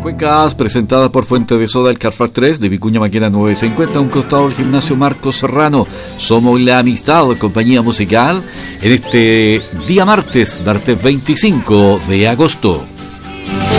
Cuecas presentadas por Fuente de Soda, el Carrefour 3 de Vicuña Maquena 950, a un costado del gimnasio Marcos Serrano. Somos la amistad, compañía musical, en este día martes 25 de agosto.